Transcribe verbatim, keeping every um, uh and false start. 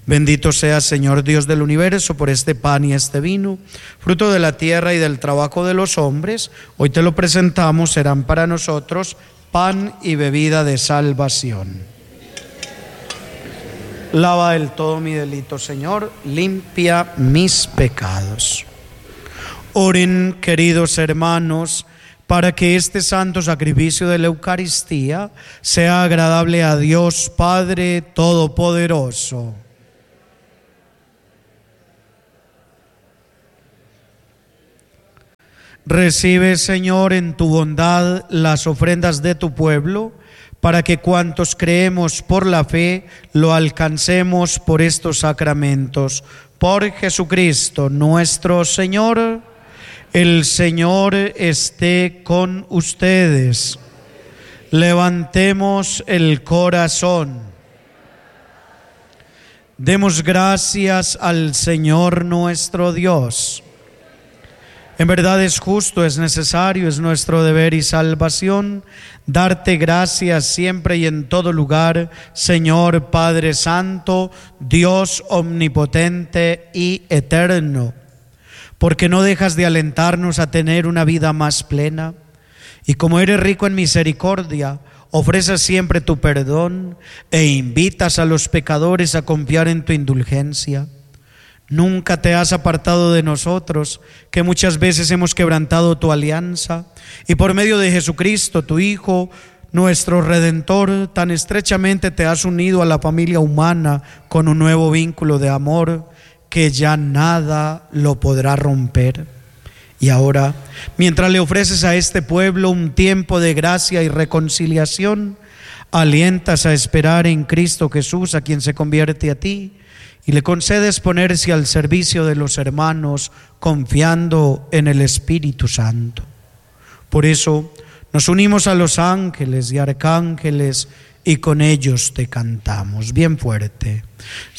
Bendito seas, Señor Dios del universo, por este pan y este vino, fruto de la tierra y del trabajo de los hombres. Hoy te lo presentamos, serán para nosotros pan y bebida de salvación. Lava del todo mi delito, Señor, limpia mis pecados. Oren, queridos hermanos, para que este santo sacrificio de la Eucaristía sea agradable a Dios Padre Todopoderoso. Recibe, Señor, en tu bondad las ofrendas de tu pueblo, para que cuantos creemos por la fe lo alcancemos por estos sacramentos. Por Jesucristo nuestro Señor. El Señor esté con ustedes. Levantemos el corazón. Demos gracias al Señor nuestro Dios. En verdad es justo, es necesario, es nuestro deber y salvación darte gracias siempre y en todo lugar, Señor Padre Santo, Dios omnipotente y eterno, porque no dejas de alentarnos a tener una vida más plena, y como eres rico en misericordia, ofreces siempre tu perdón e invitas a los pecadores a confiar en tu indulgencia. Nunca te has apartado de nosotros, que muchas veces hemos quebrantado tu alianza, y por medio de Jesucristo, tu Hijo, nuestro Redentor, tan estrechamente te has unido a la familia humana con un nuevo vínculo de amor que ya nada lo podrá romper. Y ahora, mientras le ofreces a este pueblo un tiempo de gracia y reconciliación, alientas a esperar en Cristo Jesús, a quien se convierte a ti, y le concedes ponerse al servicio de los hermanos, confiando en el Espíritu Santo. Por eso nos unimos a los ángeles y arcángeles y con ellos te cantamos bien fuerte.